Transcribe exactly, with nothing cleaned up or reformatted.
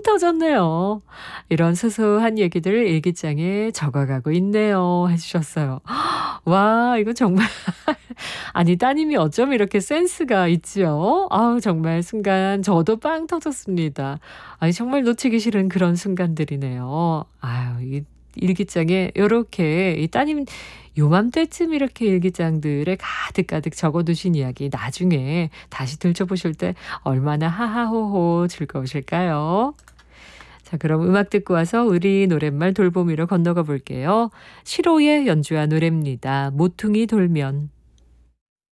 터졌네요. 이런 소소한 얘기들을 일기장에 적어가고 있네요. 해주셨어요. 와, 이거 정말. 아니, 따님이 어쩜 이렇게 센스가 있지요? 아우, 정말 순간 저도 빵 터졌습니다. 아니, 정말 놓치기 싫은 그런 순간들이네요. 아유, 이 일기장에 요렇게 이 따님 요맘때쯤 이렇게 일기장들에 가득가득 적어두신 이야기 나중에 다시 들춰보실 때 얼마나 하하호호 즐거우실까요? 자, 그럼 음악 듣고 와서 우리 노랫말 돌보미로 건너가 볼게요. 시로의 연주한 노래입니다. 모퉁이 돌면.